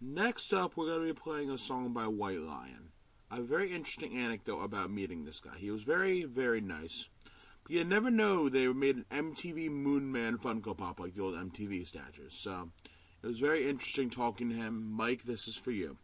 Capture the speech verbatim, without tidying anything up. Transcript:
Next up, we're going to be playing a song by White Lion. A very interesting anecdote about meeting this guy. He was very, very nice. But you never know they made an M T V Moon Man Funko Pop like the old M T V statues. So, it was very interesting talking to him. Mike, this is for you.